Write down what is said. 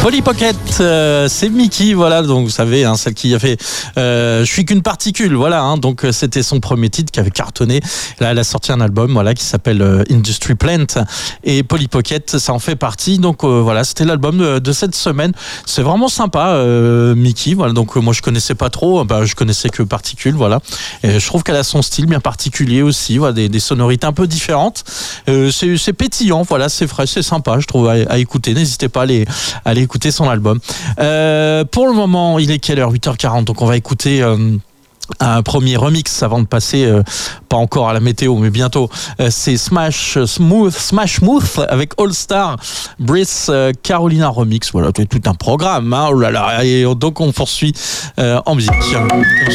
Polly Pocket, c'est Mickey, voilà, donc vous savez, hein, celle qui a fait Je suis qu'une particule, voilà, hein, donc c'était son premier titre qui avait cartonné. Là, elle a sorti un album, voilà, qui s'appelle Industry Plant, et Polly Pocket, ça en fait partie. Donc voilà, c'était l'album de cette semaine. C'est vraiment sympa, Mickey, voilà. Donc moi je connaissais pas trop, je connaissais que Particule, voilà. Et je trouve qu'elle a son style bien particulier aussi, voilà, des sonorités un peu différentes. C'est pétillant, voilà, c'est frais, c'est sympa, je trouve à écouter. N'hésitez pas à aller écouter son album. Pour le moment, il est quelle heure ? 8h40, donc on va écouter un premier remix avant de passer, pas encore à la météo, mais bientôt. C'est Smash Mouth avec All Star Brice Carolina Remix. Voilà, tout un programme, hein, oh là là, et donc on poursuit en musique.